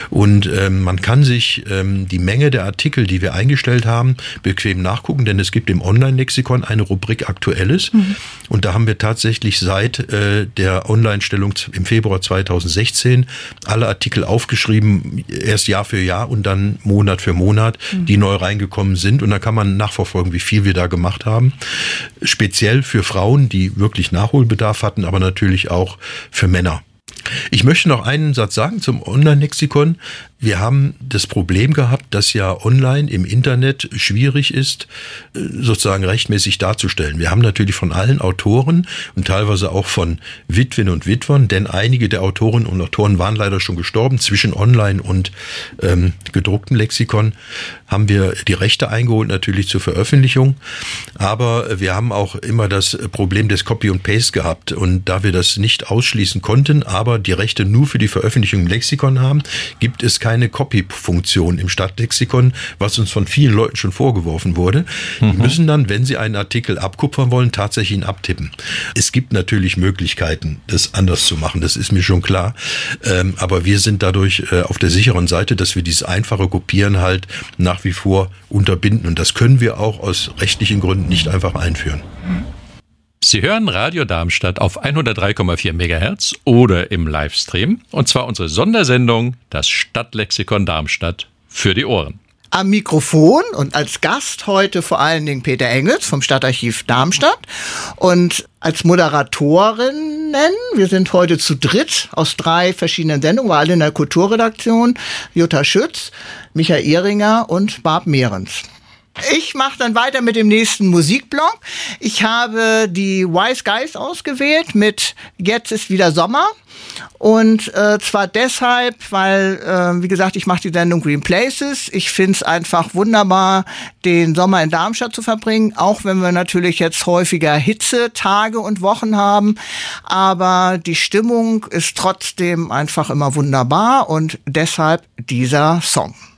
Und man kann sich die Menge der Artikel, die wir eingestellt haben, bequem nachgucken, denn es gibt im Online-Lexikon eine Rubrik Aktuelles. Und da haben wir tatsächlich seit der Online-Stellung im Februar 2016 alle Artikel aufgeschrieben, erst Jahr für Jahr und dann Monat für Monat, die neu reingekommen sind. Und da kann man nachverfolgen, wie viel wir da gemacht haben. Speziell für Frauen, die wirklich Nachholbedarf hatten, aber natürlich auch für Männer. Ich möchte noch einen Satz sagen zum Online-Lexikon. Wir haben das Problem gehabt, dass ja online im Internet schwierig ist, sozusagen rechtmäßig darzustellen. Wir haben natürlich von allen Autoren und teilweise auch von Witwen und Witwern, denn einige der Autorinnen und Autoren waren leider schon gestorben. Zwischen Online und gedrucktem Lexikon haben wir die Rechte eingeholt, natürlich zur Veröffentlichung. Aber wir haben auch immer das Problem des Copy und Paste gehabt. Und da wir das nicht ausschließen konnten, aber die Rechte nur für die Veröffentlichung im Lexikon haben, gibt es keine Copy-Funktion im Stadtlexikon, was uns von vielen Leuten schon vorgeworfen wurde. Die müssen dann, wenn sie einen Artikel abkupfern wollen, tatsächlich ihn abtippen. Es gibt natürlich Möglichkeiten, das anders zu machen, das ist mir schon klar. Aber wir sind dadurch auf der sicheren Seite, dass wir dieses einfache Kopieren halt nach wie vor unterbinden. Und das können wir auch aus rechtlichen Gründen nicht einfach einführen. Sie hören Radio Darmstadt auf 103,4 MHz oder im Livestream. Und zwar unsere Sondersendung, das Stadtlexikon Darmstadt für die Ohren. Am Mikrofon und als Gast heute vor allen Dingen Peter Engels vom Stadtarchiv Darmstadt und als Moderatorinnen, wir sind heute zu dritt aus 3 verschiedenen Sendungen, wir alle in der Kulturredaktion, Jutta Schütz, Michael Ehringer und Barb Mehrens. Ich mache dann weiter mit dem nächsten Musikblock. Ich habe die Wise Guys ausgewählt mit Jetzt ist wieder Sommer. Und zwar deshalb, weil, wie gesagt, ich mache die Sendung Green Places. Ich finde es einfach wunderbar, den Sommer in Darmstadt zu verbringen, auch wenn wir natürlich jetzt häufiger Hitzetage und Wochen haben. Aber die Stimmung ist trotzdem einfach immer wunderbar und deshalb dieser Song.